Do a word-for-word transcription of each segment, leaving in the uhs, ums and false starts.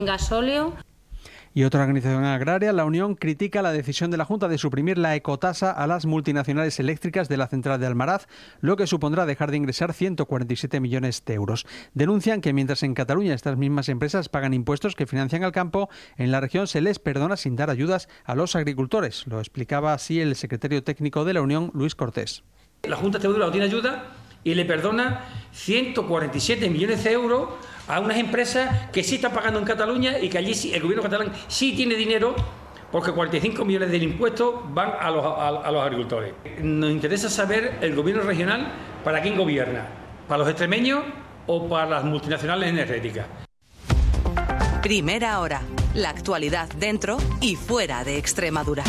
Gasóleo. Y otra organización agraria, la Unión, critica la decisión de la Junta de suprimir la ecotasa a las multinacionales eléctricas de la central de Almaraz, lo que supondrá dejar de ingresar ciento cuarenta y siete millones de euros. Denuncian que mientras en Cataluña estas mismas empresas pagan impuestos que financian al campo, en la región se les perdona sin dar ayudas a los agricultores. Lo explicaba así el secretario técnico de la Unión, Luis Cortés. La Junta de Extremadura tiene ayuda y le perdona ciento cuarenta y siete millones de euros a unas empresas que sí están pagando en Cataluña y que allí sí, el gobierno catalán sí tiene dinero, porque cuarenta y cinco millones del impuesto van a los, a, a los agricultores. Nos interesa saber el gobierno regional para quién gobierna, para los extremeños o para las multinacionales energéticas. Primera hora, la actualidad dentro y fuera de Extremadura.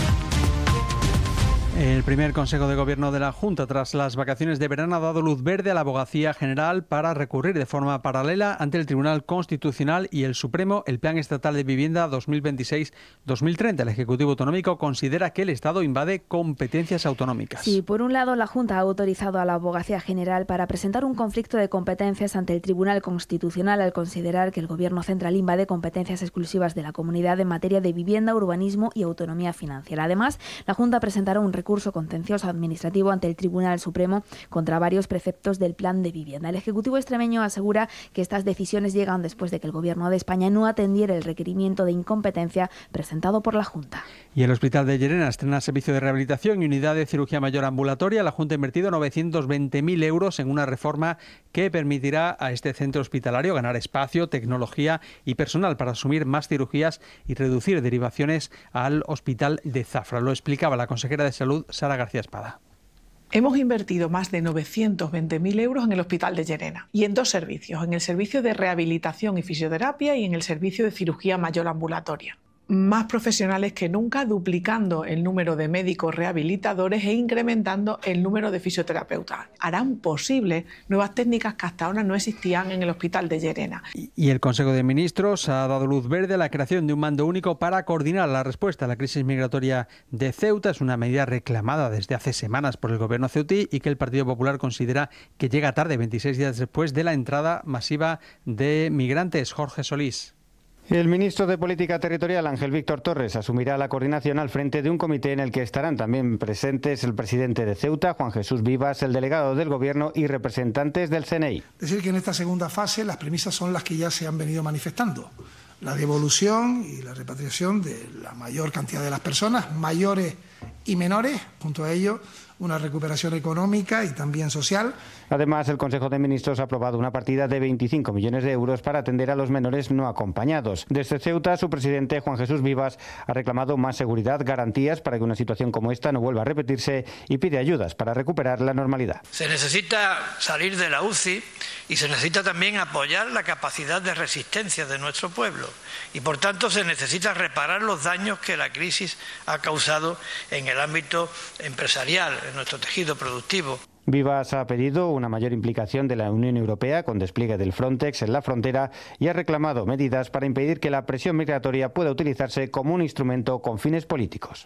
El primer Consejo de Gobierno de la Junta, tras las vacaciones de verano, ha dado luz verde a la Abogacía General para recurrir de forma paralela ante el Tribunal Constitucional y el Supremo el Plan Estatal de Vivienda dos mil veintiséis dos mil treinta. El Ejecutivo Autonómico considera que el Estado invade competencias autonómicas. Sí, por un lado, la Junta ha autorizado a la Abogacía General para presentar un conflicto de competencias ante el Tribunal Constitucional al considerar que el Gobierno central invade competencias exclusivas de la comunidad en materia de vivienda, urbanismo y autonomía financiera. Además, la Junta presentará un recurso contencioso administrativo ante el Tribunal Supremo contra varios preceptos del Plan de Vivienda. El Ejecutivo extremeño asegura que estas decisiones llegan después de que el Gobierno de España no atendiera el requerimiento de incompetencia presentado por la Junta. Y el Hospital de Llerena estrena servicio de rehabilitación y unidad de cirugía mayor ambulatoria. La Junta ha invertido novecientos veinte mil euros en una reforma que permitirá a este centro hospitalario ganar espacio, tecnología y personal para asumir más cirugías y reducir derivaciones al Hospital de Zafra. Lo explicaba la consejera de Salud, Sara García Espada. Hemos invertido más de novecientos veinte mil euros en el Hospital de Llerena y en dos servicios, en el servicio de rehabilitación y fisioterapia y en el servicio de cirugía mayor ambulatoria. Más profesionales que nunca, duplicando el número de médicos rehabilitadores e incrementando el número de fisioterapeutas. Harán posible nuevas técnicas que hasta ahora no existían en el Hospital de Llerena. Y el Consejo de Ministros ha dado luz verde a la creación de un mando único para coordinar la respuesta a la crisis migratoria de Ceuta. Es una medida reclamada desde hace semanas por el gobierno ceutí y que el Partido Popular considera que llega tarde, veintiséis días después de la entrada masiva de migrantes. Jorge Solís. El ministro de Política Territorial, Ángel Víctor Torres, asumirá la coordinación al frente de un comité en el que estarán también presentes el presidente de Ceuta, Juan Jesús Vivas, el delegado del Gobierno y representantes del C N I. Decir que en esta segunda fase las premisas son las que ya se han venido manifestando. La devolución y la repatriación de la mayor cantidad de las personas, mayores y menores, junto a ello una recuperación económica y también social. Además, el Consejo de Ministros ha aprobado una partida de veinticinco millones de euros para atender a los menores no acompañados. Desde Ceuta, su presidente, Juan Jesús Vivas, ha reclamado más seguridad, garantías para que una situación como esta no vuelva a repetirse y pide ayudas para recuperar la normalidad. Se necesita salir de la U C I y se necesita también apoyar la capacidad de resistencia de nuestro pueblo. Y por tanto se necesita reparar los daños que la crisis ha causado en el ámbito empresarial, en nuestro tejido productivo. Vivas ha pedido una mayor implicación de la Unión Europea con despliegue del Frontex en la frontera y ha reclamado medidas para impedir que la presión migratoria pueda utilizarse como un instrumento con fines políticos.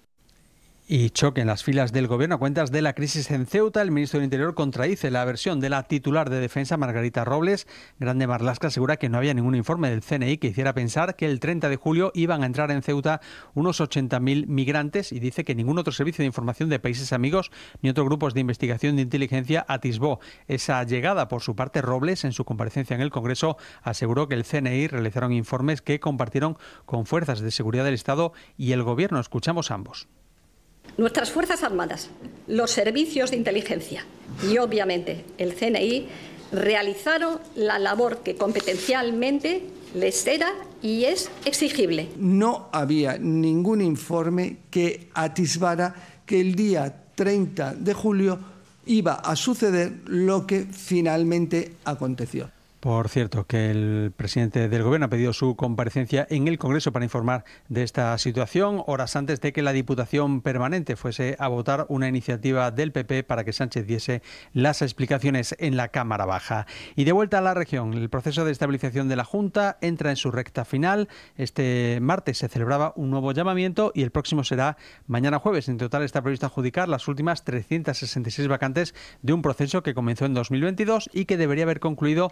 Y choque en las filas del Gobierno a cuentas de la crisis en Ceuta. El ministro del Interior contradice la versión de la titular de Defensa, Margarita Robles. Grande Marlaska asegura que no había ningún informe del C N I que hiciera pensar que el treinta de julio iban a entrar en Ceuta unos ochenta mil migrantes y dice que ningún otro servicio de información de países amigos ni otros grupos de investigación de inteligencia atisbó esa llegada. Por su parte, Robles, en su comparecencia en el Congreso, aseguró que el C N I realizaron informes que compartieron con fuerzas de seguridad del Estado y el Gobierno. Escuchamos ambos. Nuestras Fuerzas Armadas, los servicios de inteligencia y, obviamente, el C N I realizaron la labor que competencialmente les era y es exigible. No había ningún informe que atisbara que el día treinta de julio iba a suceder lo que finalmente aconteció. Por cierto, que el presidente del Gobierno ha pedido su comparecencia en el Congreso para informar de esta situación, horas antes de que la Diputación Permanente fuese a votar una iniciativa del P P para que Sánchez diese las explicaciones en la Cámara Baja. Y de vuelta a la región, el proceso de estabilización de la Junta entra en su recta final. Este martes se celebraba un nuevo llamamiento y el próximo será mañana jueves. En total está previsto adjudicar las últimas trescientas sesenta y seis vacantes de un proceso que comenzó en dos mil veintidós y que debería haber concluido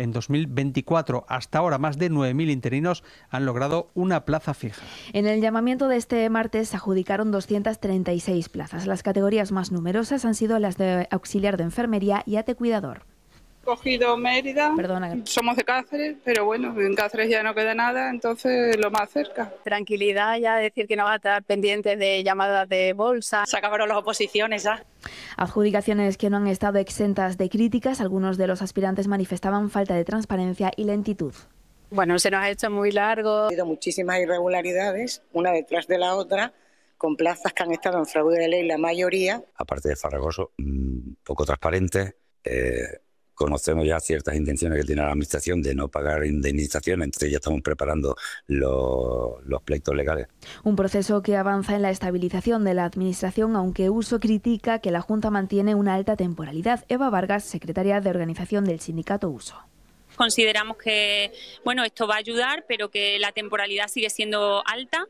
en dos mil veinticuatro. Hasta ahora, más de nueve mil interinos han logrado una plaza fija. En el llamamiento de este martes se adjudicaron doscientas treinta y seis plazas. Las categorías más numerosas han sido las de auxiliar de enfermería y ate cuidador. Cogido Mérida, Perdona. Somos de Cáceres, pero bueno, en Cáceres ya no queda nada, entonces lo más cerca. Tranquilidad, ya decir que no va a estar pendientes de llamadas de bolsa. Se acabaron las oposiciones ya. Adjudicaciones que no han estado exentas de críticas. Algunos de los aspirantes manifestaban falta de transparencia y lentitud. Bueno, se nos ha hecho muy largo. Ha habido muchísimas irregularidades, una detrás de la otra, con plazas que han estado en fraude de ley la mayoría. Aparte de farragoso, poco transparente. Eh... Conocemos ya ciertas intenciones que tiene la Administración de no pagar indemnizaciones, entonces ya estamos preparando los, los pleitos legales. Un proceso que avanza en la estabilización de la Administración, aunque Uso critica que la Junta mantiene una alta temporalidad. Eva Vargas, secretaria de organización del sindicato Uso. Consideramos que bueno, esto va a ayudar, pero que la temporalidad sigue siendo alta.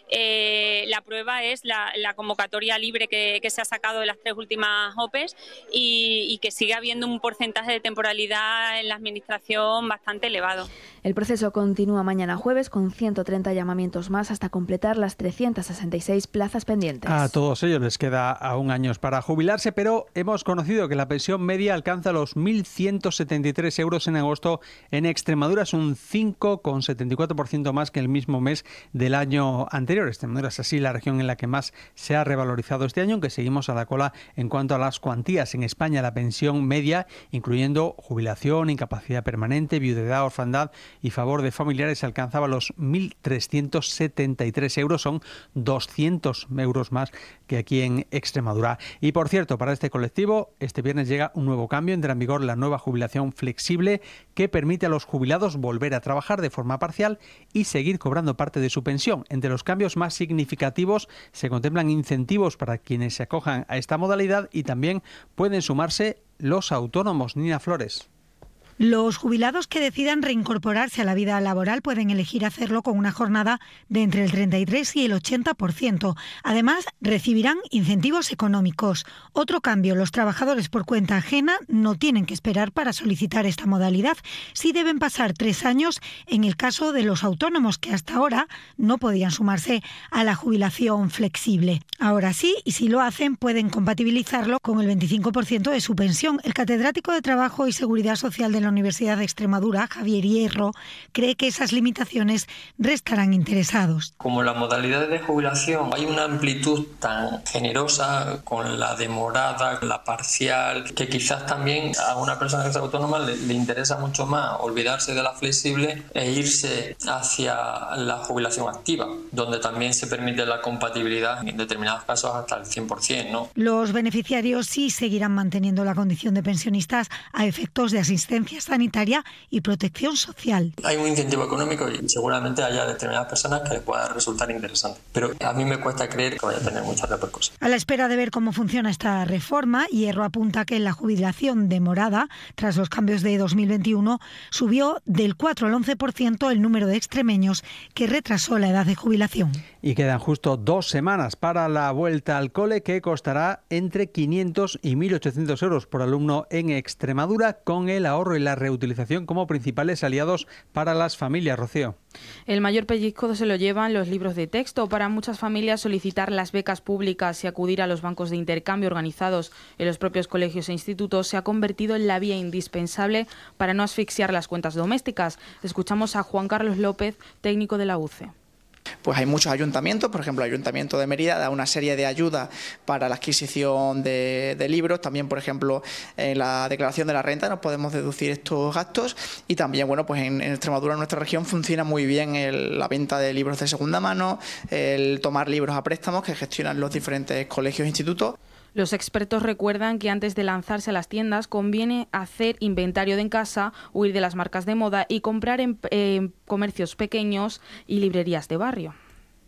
Eh, la prueba es la, la convocatoria libre que, que se ha sacado de las tres últimas O P Es y, y que sigue habiendo un porcentaje de temporalidad en la Administración bastante elevado. El proceso continúa mañana jueves con ciento treinta llamamientos más hasta completar las trescientas sesenta y seis plazas pendientes. A todos ellos les queda aún años para jubilarse, pero hemos conocido que la pensión media alcanza los mil ciento setenta y tres euros en agosto. En Extremadura es un cinco coma setenta y cuatro por ciento más que el mismo mes del año anterior. Extremadura es así la región en la que más se ha revalorizado este año, aunque seguimos a la cola en cuanto a las cuantías. En España la pensión media, incluyendo jubilación, incapacidad permanente, viudedad, orfandad y favor de familiares, alcanzaba los mil trescientos setenta y tres euros, son doscientos euros más que aquí en Extremadura. Y por cierto, para este colectivo, este viernes llega un nuevo cambio, entra en vigor la nueva jubilación flexible que permite a los jubilados volver a trabajar de forma parcial y seguir cobrando parte de su pensión. Entre los cambios más significativos se contemplan incentivos para quienes se acojan a esta modalidad y también pueden sumarse los autónomos. Nina Flores. Los jubilados que decidan reincorporarse a la vida laboral pueden elegir hacerlo con una jornada de entre el treinta y tres y el ochenta por ciento. Además, recibirán incentivos económicos. Otro cambio, los trabajadores por cuenta ajena no tienen que esperar para solicitar esta modalidad. Sí deben pasar tres años en el caso de los autónomos que hasta ahora no podían sumarse a la jubilación flexible. Ahora sí, y si lo hacen, pueden compatibilizarlo con el veinticinco por ciento de su pensión. El catedrático de Trabajo y Seguridad Social de la Universidad de Extremadura, Javier Hierro, cree que esas limitaciones restarán interesados. Como en las modalidades de jubilación hay una amplitud tan generosa con la demorada, la parcial, que quizás también a una persona que es autónoma le, le interesa mucho más olvidarse de la flexible e irse hacia la jubilación activa, donde también se permite la compatibilidad en determinados casos hasta el cien por ciento, ¿no? Los beneficiarios sí seguirán manteniendo la condición de pensionistas a efectos de asistencia sanitaria y protección social. Hay un incentivo económico y seguramente haya determinadas personas que les pueda resultar interesante, pero a mí me cuesta creer que vaya a tener mucha repercusión. A la espera de ver cómo funciona esta reforma, Hierro apunta que la jubilación demorada, tras los cambios de dos mil veintiuno, subió del cuatro al once por ciento el número de extremeños que retrasó la edad de jubilación. Y quedan justo dos semanas para la vuelta al cole, que costará entre quinientos y mil ochocientos euros por alumno en Extremadura, con el ahorro y la reutilización como principales aliados para las familias. Rocío. El mayor pellizco se lo llevan los libros de texto. Para muchas familias, solicitar las becas públicas y acudir a los bancos de intercambio organizados en los propios colegios e institutos se ha convertido en la vía indispensable para no asfixiar las cuentas domésticas. Escuchamos a Juan Carlos López, técnico de la U C E. Pues hay muchos ayuntamientos, por ejemplo, el Ayuntamiento de Mérida da una serie de ayudas para la adquisición de, de libros. También, por ejemplo, en la declaración de la renta nos podemos deducir estos gastos. Y también, bueno, pues en, en Extremadura, en nuestra región, funciona muy bien el, la venta de libros de segunda mano, el tomar libros a préstamos que gestionan los diferentes colegios e institutos. Los expertos recuerdan que antes de lanzarse a las tiendas conviene hacer inventario de en casa, huir de las marcas de moda y comprar en, en comercios pequeños y librerías de barrio.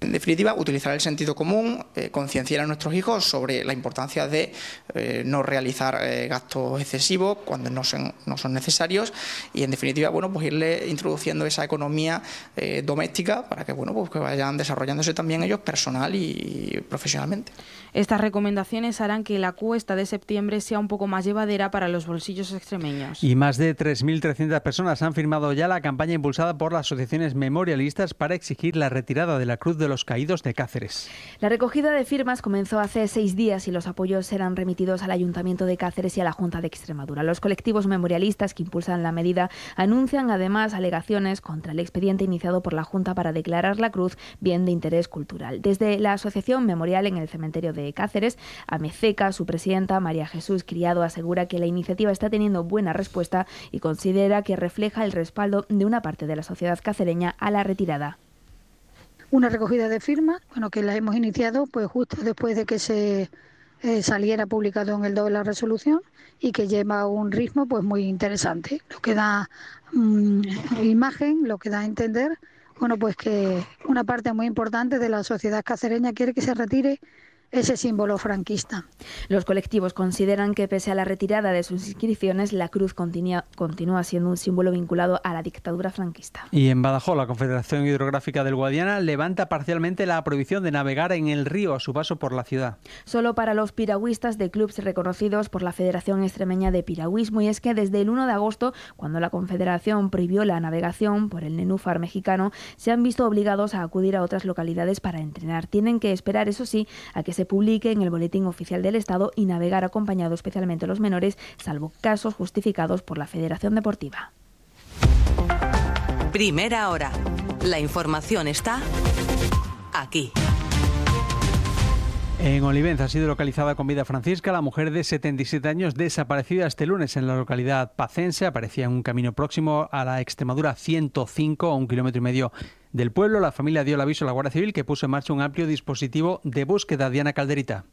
En definitiva, utilizar el sentido común, eh, concienciar a nuestros hijos sobre la importancia de eh, no realizar eh, gastos excesivos cuando no son, no son necesarios y, en definitiva, bueno, pues irle introduciendo esa economía eh, doméstica para que, bueno, pues que vayan desarrollándose también ellos personal y profesionalmente. Estas recomendaciones harán que la cuesta de septiembre sea un poco más llevadera para los bolsillos extremeños. Y más de tres mil trescientas personas han firmado ya la campaña impulsada por las asociaciones memorialistas para exigir la retirada de la Cruz de los Caídos de Cáceres. La recogida de firmas comenzó hace seis días y los apoyos serán remitidos al Ayuntamiento de Cáceres y a la Junta de Extremadura. Los colectivos memorialistas que impulsan la medida anuncian además alegaciones contra el expediente iniciado por la Junta para declarar la cruz bien de interés cultural. Desde la Asociación Memorial en el Cementerio de Cáceres, Amezeca, su presidenta María Jesús Criado, asegura que la iniciativa está teniendo buena respuesta y considera que refleja el respaldo de una parte de la sociedad cacereña a la retirada. Una recogida de firmas, bueno, que la hemos iniciado pues justo después de que se eh, saliera publicado en el D O E la resolución y que lleva un ritmo pues muy interesante, lo que da mmm, imagen, lo que da a entender, bueno, pues que una parte muy importante de la sociedad cacereña quiere que se retire ese símbolo franquista. Los colectivos consideran que pese a la retirada de sus inscripciones, la cruz continúa, continúa siendo un símbolo vinculado a la dictadura franquista. Y en Badajoz, la Confederación Hidrográfica del Guadiana levanta parcialmente la prohibición de navegar en el río a su paso por la ciudad. Solo para los piragüistas de clubes reconocidos por la Federación Extremeña de Piragüismo, y es que desde el uno de agosto, cuando la Confederación prohibió la navegación por el nenúfar mexicano, se han visto obligados a acudir a otras localidades para entrenar. Tienen que esperar, eso sí, a que se publique en el Boletín Oficial del Estado y navegar acompañados, especialmente los menores, salvo casos justificados por la Federación Deportiva. Primera hora. La información está aquí. En Olivenza ha sido localizada con vida Francisca, la mujer de setenta y siete años desaparecida este lunes en la localidad pacense. Aparecía en un camino próximo a la Extremadura ciento cinco, a un kilómetro y medio del pueblo. La familia dio el aviso a la Guardia Civil, que puso en marcha un amplio dispositivo de búsqueda. Diana Calderita.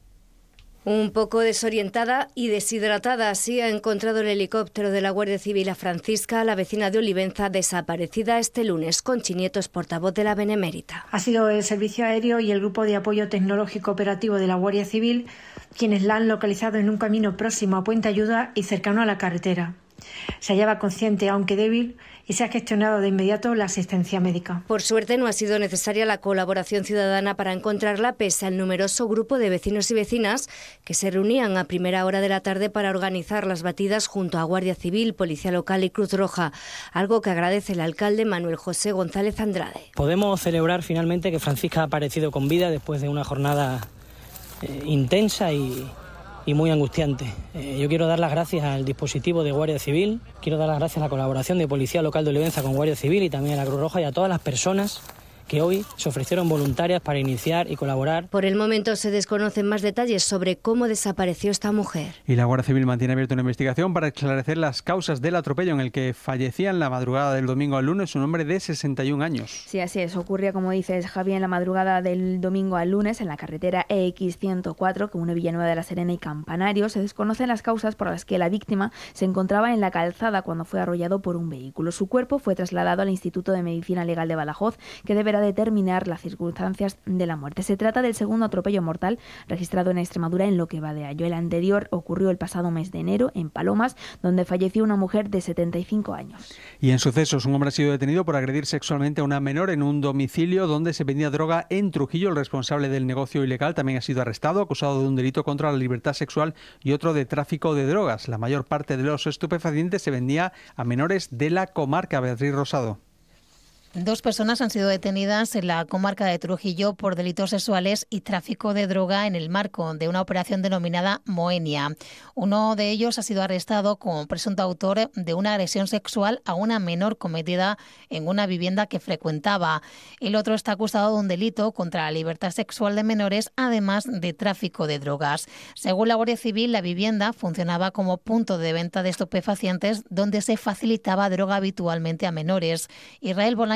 Un poco desorientada y deshidratada, así ha encontrado el helicóptero de la Guardia Civil a Francisca, la vecina de Olivenza, desaparecida este lunes. Conchi Nieto es portavoz de la Benemérita. Ha sido el Servicio Aéreo y el Grupo de Apoyo Tecnológico Operativo de la Guardia Civil quienes la han localizado en un camino próximo a Puente Ayuda y cercano a la carretera. Se hallaba consciente, aunque débil, y se ha gestionado de inmediato la asistencia médica. Por suerte no ha sido necesaria la colaboración ciudadana para encontrarla, pese al numeroso grupo de vecinos y vecinas que se reunían a primera hora de la tarde para organizar las batidas junto a Guardia Civil, Policía Local y Cruz Roja, algo que agradece el alcalde Manuel José González Andrade. Podemos celebrar finalmente que Francisca ha aparecido con vida después de una jornada eh, intensa y... y muy angustiante. Eh, yo quiero dar las gracias al dispositivo de Guardia Civil, quiero dar las gracias a la colaboración de Policía Local de Olivenza con Guardia Civil y también a la Cruz Roja y a todas las personas que hoy se ofrecieron voluntarias para iniciar y colaborar. Por el momento se desconocen más detalles sobre cómo desapareció esta mujer. Y la Guardia Civil mantiene abierta una investigación para esclarecer las causas del atropello en el que fallecía en la madrugada del domingo al lunes un hombre de sesenta y un años. Sí, así es. Ocurría, como dices, Javi, en la madrugada del domingo al lunes en la carretera E X ciento cuatro que une Villanueva de la Serena y Campanario. Se desconocen las causas por las que la víctima se encontraba en la calzada cuando fue arrollado por un vehículo. Su cuerpo fue trasladado al Instituto de Medicina Legal de Badajoz, que deberá determinar las circunstancias de la muerte. Se trata del segundo atropello mortal registrado en Extremadura en lo que va de año. El anterior ocurrió el pasado mes de enero en Palomas, donde falleció una mujer de setenta y cinco años. Y en sucesos, un hombre ha sido detenido por agredir sexualmente a una menor en un domicilio donde se vendía droga en Trujillo. El responsable del negocio ilegal también ha sido arrestado, acusado de un delito contra la libertad sexual y otro de tráfico de drogas. La mayor parte de los estupefacientes se vendía a menores de la comarca. Beatriz Rosado. Dos personas han sido detenidas en la comarca de Trujillo por delitos sexuales y tráfico de droga en el marco de una operación denominada Moenia. Uno de ellos ha sido arrestado como presunto autor de una agresión sexual a una menor cometida en una vivienda que frecuentaba. El otro está acusado de un delito contra la libertad sexual de menores, además de tráfico de drogas. Según la Guardia Civil, la vivienda funcionaba como punto de venta de estupefacientes donde se facilitaba droga habitualmente a menores. Israel Bolaño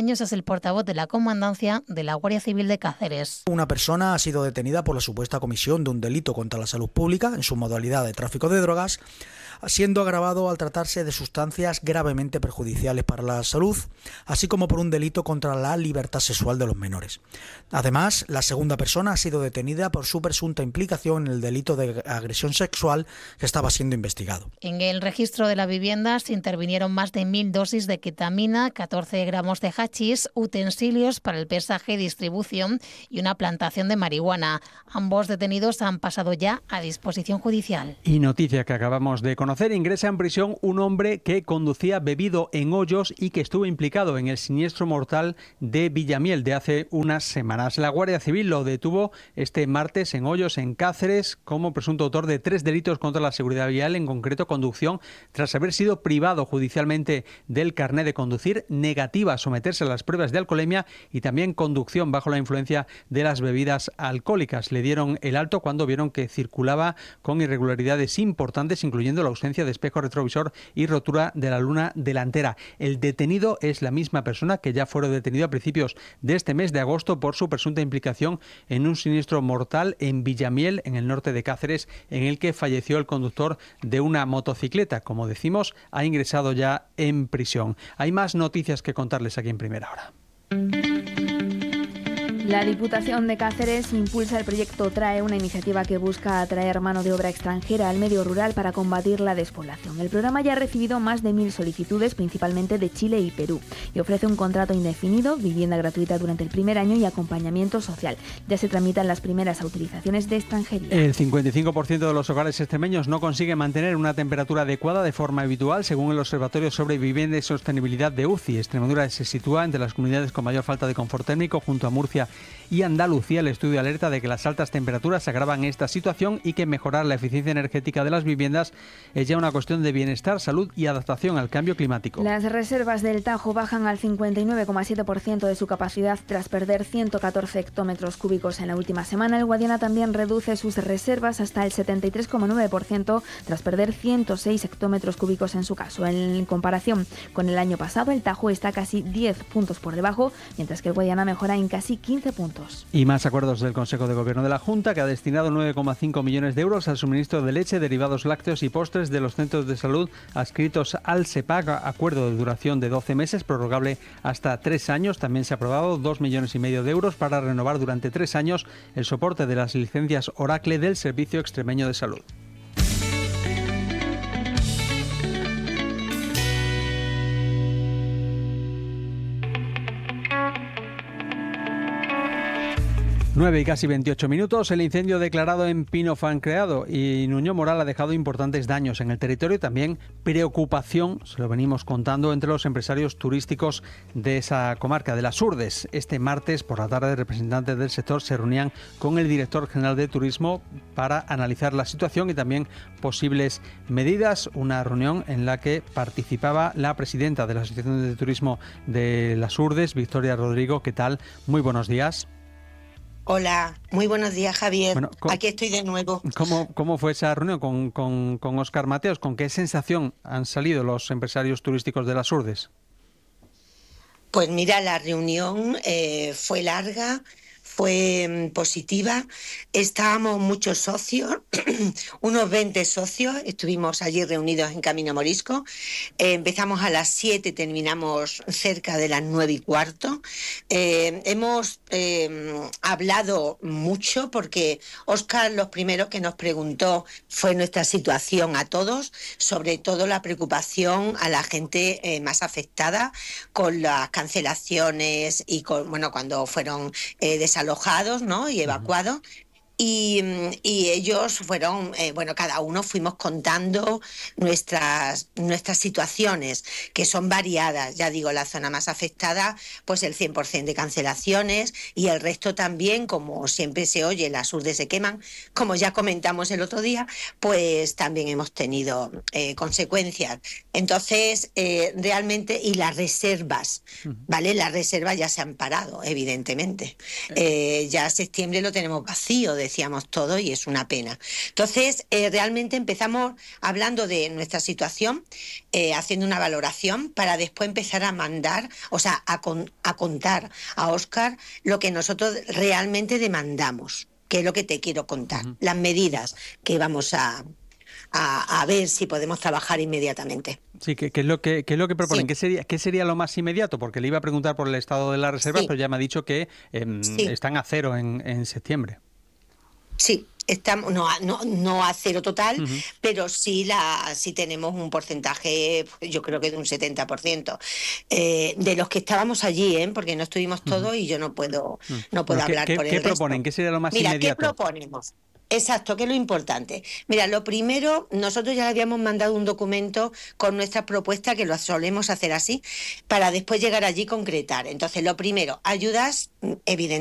años es el portavoz de la Comandancia de la Guardia Civil de Cáceres. Una persona ha sido detenida por la supuesta comisión de un delito contra la salud pública en su modalidad de tráfico de drogas, siendo agravado al tratarse de sustancias gravemente perjudiciales para la salud, así como por un delito contra la libertad sexual de los menores. Además, la segunda persona ha sido detenida por su presunta implicación en el delito de agresión sexual que estaba siendo investigado. En el registro de la vivienda se intervinieron más de mil dosis de ketamina, catorce gramos de hachís, utensilios para el pesaje y distribución y una plantación de marihuana. Ambos detenidos han pasado ya a disposición judicial. Y noticia que acabamos de conocer. Ingresa en prisión un hombre que conducía bebido en Hoyos y que estuvo implicado en el siniestro mortal de Villamiel de hace unas semanas. La Guardia Civil lo detuvo este martes en Hoyos, en Cáceres, como presunto autor de tres delitos contra la seguridad vial, en concreto conducción, tras haber sido privado judicialmente del carné de conducir, negativa a someterse a las pruebas de alcoholemia y también conducción bajo la influencia de las bebidas alcohólicas. Le dieron el alto cuando vieron que circulaba con irregularidades importantes, incluyendo la ausencia de espejo retrovisor y rotura de la luna delantera. El detenido es la misma persona que ya fue detenido a principios de este mes de agosto por su presunta implicación en un siniestro mortal en Villamiel, en el norte de Cáceres, en el que falleció el conductor de una motocicleta. Como decimos, ha ingresado ya en prisión. Hay más noticias que contarles aquí en Primera Hora. La Diputación de Cáceres impulsa el proyecto TRAE, una iniciativa que busca atraer mano de obra extranjera al medio rural para combatir la despoblación. El programa ya ha recibido más de mil solicitudes, principalmente de Chile y Perú, y ofrece un contrato indefinido, vivienda gratuita durante el primer año y acompañamiento social. Ya se tramitan las primeras autorizaciones de extranjería. El cincuenta y cinco por ciento de los hogares extremeños no consigue mantener una temperatura adecuada de forma habitual, según el Observatorio sobre Vivienda y Sostenibilidad de U C I. Extremadura se sitúa entre las comunidades con mayor falta de confort térmico, junto a Murcia y Andalucía. El estudio alerta de que las altas temperaturas agravan esta situación y que mejorar la eficiencia energética de las viviendas es ya una cuestión de bienestar, salud y adaptación al cambio climático. Las reservas del Tajo bajan al cincuenta y nueve coma siete por ciento de su capacidad tras perder ciento catorce hectómetros cúbicos en la última semana. El Guadiana también reduce sus reservas hasta el setenta y tres coma nueve por ciento tras perder ciento seis hectómetros cúbicos en su caso. En comparación con el año pasado, el Tajo está casi diez puntos por debajo, mientras que el Guadiana mejora en casi quince puntos. Y más acuerdos del Consejo de Gobierno de la Junta, que ha destinado nueve coma cinco millones de euros al suministro de leche, derivados lácteos y postres de los centros de salud adscritos al SEPAC, acuerdo de duración de doce meses, prorrogable hasta tres años. También se ha aprobado dos millones y medio de euros para renovar durante tres años el soporte de las licencias Oracle del Servicio Extremeño de Salud. nueve y casi veintiocho minutos. El incendio declarado en Pino Fuencreado y Nuño Moral ha dejado importantes daños en el territorio y también preocupación, se lo venimos contando, entre los empresarios turísticos de esa comarca, de las Urdes. Este martes por la tarde, representantes del sector se reunían con el director general de Turismo para analizar la situación y también posibles medidas. Una reunión en la que participaba la presidenta de la Asociación de Turismo de las Urdes, Victoria Rodrigo. ¿Qué tal? Muy buenos días. Hola, muy buenos días, Javier. Bueno, aquí estoy de nuevo. ¿Cómo, cómo fue esa reunión con, con, con Óscar Mateos? ¿Con qué sensación han salido los empresarios turísticos de las Urdes? Pues mira, la reunión eh, fue larga, fue positiva. Estábamos muchos socios, unos veinte socios, estuvimos allí reunidos en Camino Morisco. Eh, empezamos a las siete, terminamos cerca de las nueve y cuarto. Eh, hemos eh, hablado mucho porque Óscar lo primero que nos preguntó fue nuestra situación a todos, sobre todo la preocupación a la gente eh, más afectada con las cancelaciones y con, bueno, cuando fueron eh, desalojados. alojados, ¿no? y evacuados. Y, y ellos fueron, eh, bueno, cada uno fuimos contando nuestras, nuestras situaciones, que son variadas. Ya digo, la zona más afectada, pues el cien por ciento de cancelaciones, y el resto también, como siempre se oye, las urdes se queman, como ya comentamos el otro día, pues también hemos tenido eh, consecuencias. Entonces, eh, realmente, y las reservas, ¿vale? Las reservas ya se han parado, evidentemente. Eh, ya septiembre lo tenemos vacío de decíamos todos y es una pena. Entonces, eh, realmente empezamos hablando de nuestra situación, eh, haciendo una valoración para después empezar a mandar, o sea, a, con, a contar a Óscar lo que nosotros realmente demandamos, que es lo que te quiero contar, uh-huh. las medidas que vamos a... A, a ver si podemos trabajar inmediatamente. Sí, ¿qué, qué es lo que qué es lo que proponen? Sí. ¿Qué sería qué sería lo más inmediato? Porque le iba a preguntar por el estado de la reserva, sí. pero ya me ha dicho que eh, sí. están a cero en, en septiembre. Sí, estamos no, no, no a cero total, uh-huh. pero sí la sí tenemos un porcentaje, yo creo que de un setenta por ciento eh, de los que estábamos allí, ¿eh? Porque no estuvimos todos uh-huh. y yo no puedo uh-huh. no puedo hablar ¿qué, por ¿qué el proponen? resto. ¿Qué sería lo más Mira, inmediato? ¿qué proponemos? Exacto, que es lo importante. Mira, lo primero, nosotros ya le habíamos mandado un documento con nuestra propuesta, que lo solemos hacer así, para después llegar allí y concretar. Entonces, lo primero, ayudas, evidentemente.